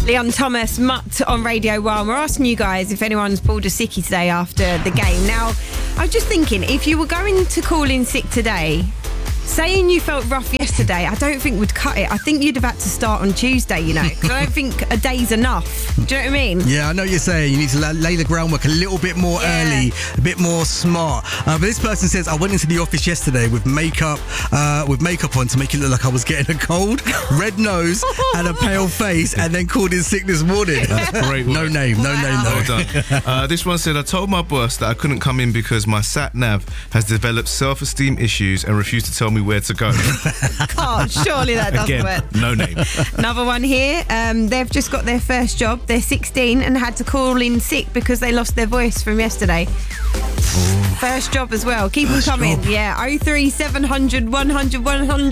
Leon Thomas, Mutt on Radio 1. We're asking you guys if anyone's pulled a sickie today after the game. Now, I was just thinking, if you were going to call in sick today, saying you felt rough yesterday, I don't think would cut it. I think you'd have had to start on Tuesday, you know, because I don't think a day's enough. Do you know what I mean? Yeah, I know what you're saying. You need to lay the groundwork a little bit more early, a bit more smart. But this person says, I went into the office yesterday with makeup on to make it look like I was getting a cold, red nose and a pale face, and then called in sick this morning. That's great work. No name though. Well done. This one said, I told my boss that I couldn't come in because my sat-nav has developed self-esteem issues and refused to tell me where to go. God, surely that doesn't work. No name. Another one here. They've just got their first job. They're 16 and had to call in sick because they lost their voice from yesterday. First job as well. Keep them coming. Yeah, 03700 100 100.